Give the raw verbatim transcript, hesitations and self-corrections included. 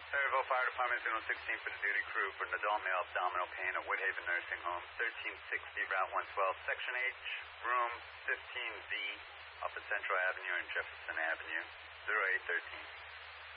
Sayreville Fire Department, zero sixteen for the duty crew for an adult male abdominal pain at Woodhaven Nursing Home, thirteen sixty Route one twelve, Section H, room fifteen V, off of Central Avenue and Jefferson Avenue, zero eight thirteen.